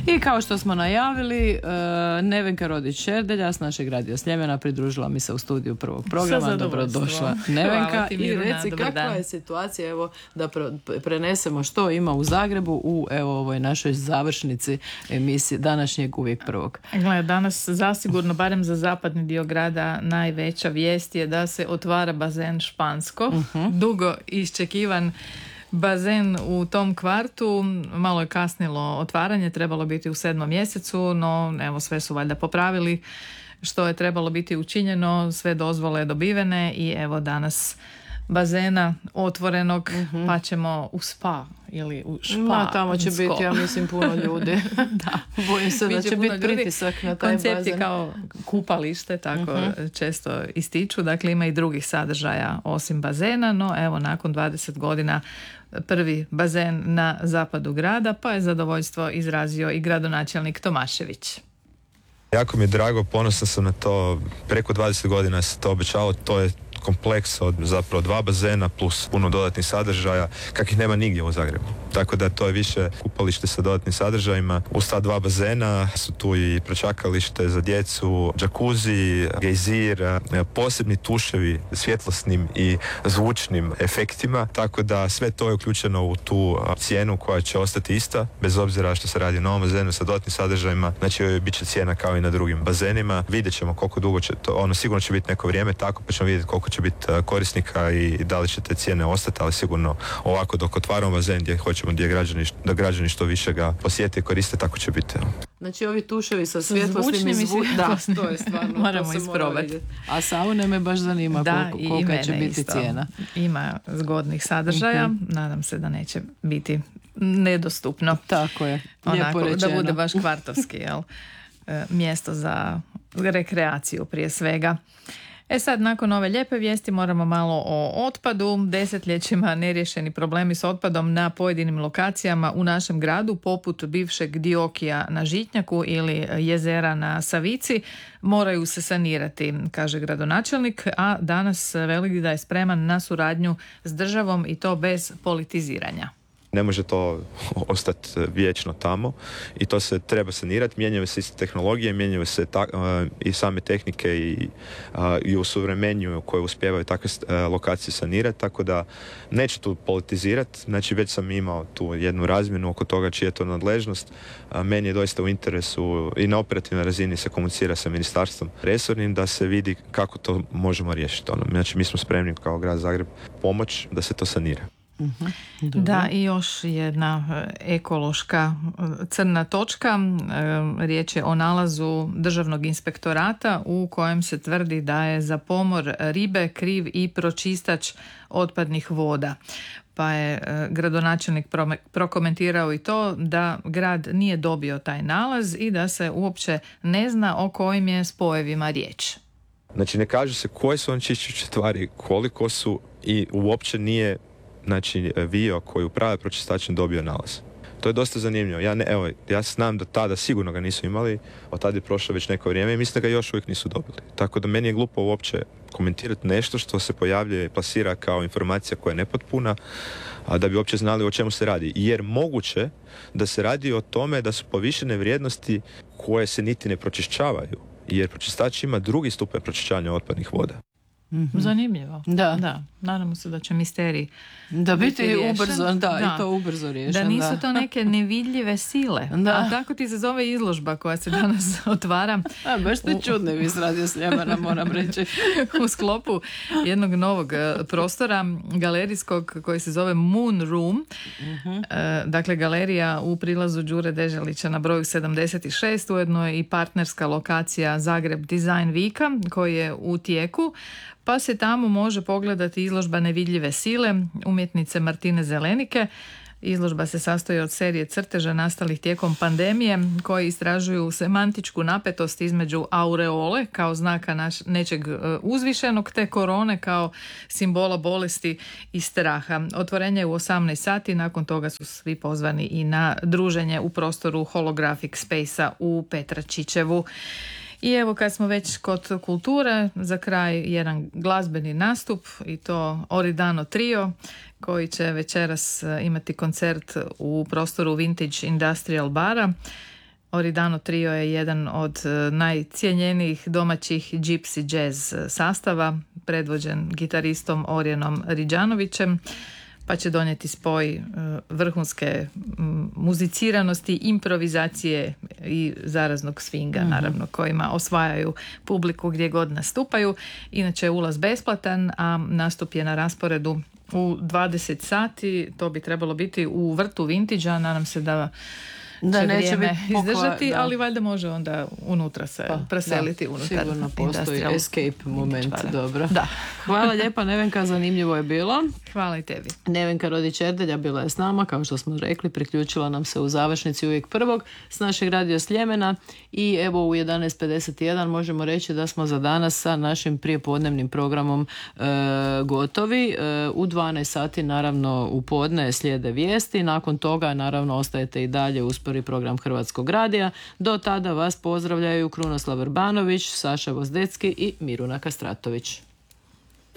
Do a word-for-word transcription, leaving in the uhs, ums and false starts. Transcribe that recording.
I kao što smo najavili, Nevenka Rodić-Šerdelja s našeg Radio Sljemena pridružila mi se u studiju prvog programa. Dobrodošla, Nevenka. I reci kakva dan. Je situacija, evo, da prenesemo što ima u Zagrebu u evo ovoj našoj završnici emisije današnjeg Uvijek prvog. Gle, danas zasigurno, barem za zapadni dio grada, najveća vijest je da se otvara bazen Špansko. Uh-huh. Dugo iščekivan bazen u tom kvartu. Malo je kasnilo otvaranje, trebalo biti u sedmom mjesecu, no evo sve su valjda popravili što je trebalo biti učinjeno, sve dozvole dobivene i evo danas bazena otvorenog, uh-huh. pa ćemo u spa ili u špa. Ma, tamo će biti, ja mislim, puno ljudi. Da. Bojim se da će biti pritisak na taj Koncept bazen. Je kao kupalište, tako uh-huh. često ističu. Dakle, ima i drugih sadržaja osim bazena, no evo, nakon dvadeset godina prvi bazen na zapadu grada, pa je zadovoljstvo izrazio i gradonačelnik Tomašević. Jako mi je drago, ponosan sam na to, preko dvadeset godina se to obećalo, to je kompleks od zapravo dva bazena plus puno dodatnih sadržaja kakvih nema nigdje u Zagrebu. Tako da to je više kupalište sa dodatnim sadržajima. Uz ta dva bazena su tu i pročakalište za djecu, džakuzi, gejzir, posebni tuševi svjetlosnim i zvučnim efektima. Tako da sve to je uključeno u tu cijenu koja će ostati ista, bez obzira što se radi o novom bazenu sa dodatnim sadržajima. Znači, bit će cijena kao i na drugim bazenima. Vidjet ćemo koliko dugo će to, ono sigurno će biti neko vrijeme tako, pa ćemo vidjeti koliko će biti korisnika i da li će te cijene ostati, ali sigurno ovako dok otvaramo bazen gdje hoćemo gdje građani, da građani što više ga posjete i koriste, tako će biti. Znači ovi tuševi sa svjetlosnim i zvučnim, da, to je stvarno, moramo isprobati. A saune me baš zanima da, koliko, kolika će biti isto cijena. Ima zgodnih sadržaja, uh-huh. nadam se da neće biti nedostupno. Tako je, onako, lijepo rečeno. Da bude baš kvartovski, jel? Mjesto za rekreaciju prije svega. E sad, nakon ove lijepe vijesti moramo malo o otpadu. Desetljećima neriješeni problemi s otpadom na pojedinim lokacijama u našem gradu, poput bivšeg Diokija na Žitnjaku ili jezera na Savici, moraju se sanirati, kaže gradonačelnik, a danas veli da je spreman na suradnju s državom i to bez politiziranja. Ne može to ostati vječno tamo i to se treba sanirati. Mijenjaju se iste tehnologije, mijenjaju se ta, uh, i same tehnike i, uh, i usuvremenjuju koje uspijevaju takve uh, lokacije sanirati, tako da neću tu politizirati. Znači već sam imao tu jednu razmjenu oko toga čija je to nadležnost. Uh, meni je doista u interesu i na operativnoj razini se komunicira sa ministarstvom resornim da se vidi kako to možemo riješiti. Ono. Znači mi smo spremni kao grad Zagreb pomoć da se to sanira. Uh-huh. Da, i još jedna ekološka crna točka. Riječ je o nalazu Državnog inspektorata u kojem se tvrdi da je za pomor ribe kriv i pročistač otpadnih voda. Pa je gradonačelnik prokomentirao i to da grad nije dobio taj nalaz i da se uopće ne zna o kojim je spojevima riječ. Znači ne kaže se koje su onečišćujuće tvari, koliko su i uopće nije znači Vio koji upravlja pročistačem dobio nalaz. To je dosta zanimljivo. Ja, ne, evo, ja znam da tada sigurno ga nisu imali, od tada je prošlo već neko vrijeme i mislim da ga još uvijek nisu dobili. Tako da meni je glupo uopće komentirati nešto što se pojavljuje i plasira kao informacija koja je nepotpuna, a da bi uopće znali o čemu se radi. Jer moguće da se radi o tome da su povišene vrijednosti koje se niti ne pročišćavaju, jer pročistač ima drugi stupanj pročišćavanja otpadnih voda. Mm-hmm. Zanimljivo. Da. da. Nadamo se da će misterij da biti, biti ubrzo, da, da, i to ubrzo riješen. Da nisu da. to neke nevidljive sile. Da. A tako ti se zove izložba koja se danas otvara. A, baš ste čudni vi s Radio Sljemena, moram reći. U sklopu jednog novog prostora galerijskog koji se zove Moon Room. Mm-hmm. Dakle, galerija u prilazu Đure Deželića na broju sedamdeset šest, ujedno je i partnerska lokacija Zagreb Design Weeka koji je u tijeku. Pa se tamo može pogledati izložba Nevidljive sile umjetnice Martine Zelenike. Izložba se sastoji od serije crteža nastalih tijekom pandemije koji istražuju semantičku napetost između aureole kao znaka naš, nečeg uzvišenog te korone kao simbola bolesti i straha. Otvorenje je u osamnaest sati, nakon toga su svi pozvani i na druženje u prostoru Holographic Space-a u Petračićevu. I evo kad smo već kod kulture, za kraj jedan glazbeni nastup i to Oridano Trio koji će večeras imati koncert u prostoru Vintage Industrial Bara. Oridano Trio je jedan od najcijenjenijih domaćih gypsy jazz sastava, predvođen gitaristom Orjanom Riđanovićem, pa će donijeti spoj vrhunske muziciranosti, improvizacije i zaraznog swinga, mm-hmm. naravno, kojima osvajaju publiku gdje god nastupaju. Inače je ulaz besplatan, a nastup je na rasporedu u dvadeset sati. To bi trebalo biti u vrtu Vintage-a. Nadam se da da će neće vrijeme pokva, izdržati, da. ali valjda može onda unutra se pa, preseliti da, unutar. Sigurno postoji escape moment, dobro. Da. Hvala lijepa Nevenka, zanimljivo je bilo. Hvala i tebi. Nevenka Rodić-Erdelja bila je s nama, kao što smo rekli, priključila nam se u završnici uvijek prvog s našeg Radio Sljemena i evo u jedanaest pedeset jedan možemo reći da smo za danas sa našim prijepodnevnim programom e, gotovi. E, u dvanaest sati naravno u podne slijede vijesti, nakon toga naravno ostajete i dalje uz prvi program Hrvatskog radija. Do tada vas pozdravljaju Krunoslav Vrbanović, Saša Vozdecki i Miruna Kastratović.